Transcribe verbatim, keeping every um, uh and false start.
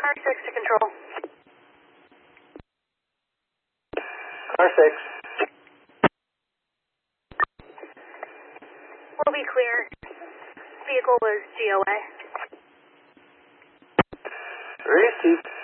Car six to control. Car six. We'll be clear. Vehicle was G O A. Received.